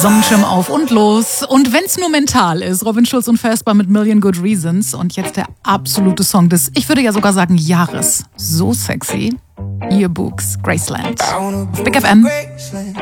Sonnenschirm auf und los. Und wenn's nur mental ist, Robin Schulz und Vesper mit Million Good Reasons. Und jetzt der absolute Song des, ich würde ja sogar sagen, Jahres. So sexy. Yearbooks, Graceland. Big FM.